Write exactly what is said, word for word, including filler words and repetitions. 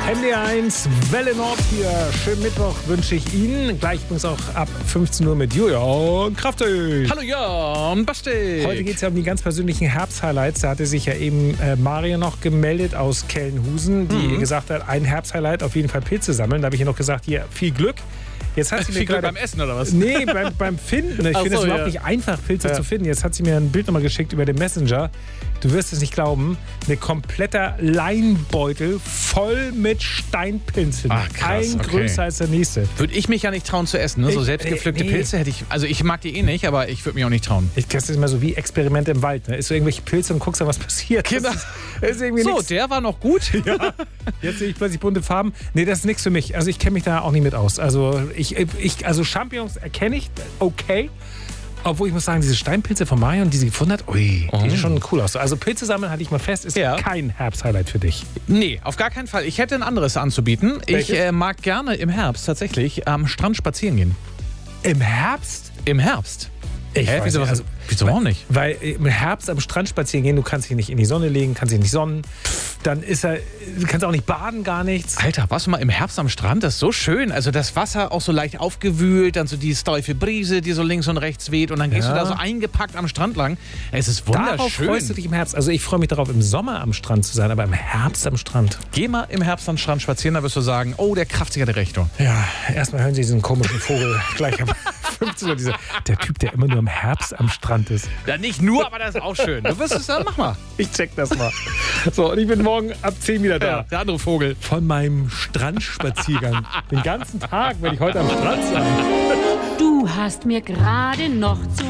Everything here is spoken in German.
M D eins, Welle Nord hier. Schönen Mittwoch wünsche ich Ihnen. Gleich übrigens auch ab fünfzehn Uhr mit Julian Kraftig. Hallo Jan, Basti. Heute geht es ja um die ganz persönlichen Herbst-Highlights. Da hatte sich ja eben äh, Mario noch gemeldet aus Kellenhusen, die Mhm. gesagt hat, ein Herbst-Highlight auf jeden Fall Pilze sammeln. Da habe ich ihr noch gesagt, hier, viel Glück. Jetzt hat sie mir Viel Glück gerade, beim Essen, oder was? Nee, beim, beim Finden. Ich Ach finde es so, überhaupt ja. nicht einfach, Pilze Ja. zu finden. Jetzt hat sie mir ein Bild nochmal geschickt über den Messenger. Du wirst es nicht glauben, ein kompletter Leinbeutel voll mit Steinpilzen. Ach, krass, ein okay. größer als der nächste. Würde ich mich ja nicht trauen zu essen, ne? So Ich- selbstgepflückte äh, nee. Pilze hätte ich. Also ich mag die eh nicht, aber ich würde mich auch nicht trauen. Ich, das ist immer so wie Experimente im Wald. Ne? Isst du irgendwelche Pilze und guckst dann, was passiert. Genau. Das ist, das ist irgendwie So, nix. der war noch gut. Ja, jetzt sehe ich plötzlich bunte Farben. Nee, das ist nichts für mich. Also ich kenne mich da auch nicht mit aus. Also ich, ich also Champignons erkenne ich, okay. Obwohl ich muss sagen, diese Steinpilze von Marion, die sie gefunden hat, ui, die sehen schon cool aus. Also Pilze sammeln, hatte ich mal fest, ist Ja. kein Herbst-Highlight für dich. Nee, auf gar keinen Fall. Ich hätte ein anderes anzubieten. Welches? Ich äh, mag gerne im Herbst tatsächlich am Strand spazieren gehen. Im Herbst? Im Herbst. Ich Hä, weiß wieso, nicht, was, also- wieso auch nicht? Weil im Herbst am Strand spazieren gehen, du kannst dich nicht in die Sonne legen, kannst dich nicht sonnen. Dann ist er, du kannst auch nicht baden, gar nichts. Alter, warst du mal im Herbst am Strand? Das ist so schön. Also das Wasser auch so leicht aufgewühlt, dann so die steife Brise, die so links und rechts weht und dann gehst Ja. du da so eingepackt am Strand lang. Es ist Darauf wunderschön. freust du dich im Herbst. Also ich freue mich darauf, im Sommer am Strand zu sein, aber im Herbst am Strand. Geh mal im Herbst am Strand spazieren, da wirst du sagen, oh, der kraft sich ja die Richtung. Ja, erstmal hören Sie diesen komischen Vogel gleich am fünfzehn Uhr. Diese, der Typ, der immer nur im Herbst am Strand ist. Ja, nicht nur, aber das ist auch schön. Du wirst es dann, mach mal. Ich check das mal. So, und ich bin morgen ab zehn wieder da. Ja, der andere Vogel. Von meinem Strandspaziergang. Den ganzen Tag werde ich heute am Strand sein. Du hast mir gerade noch zu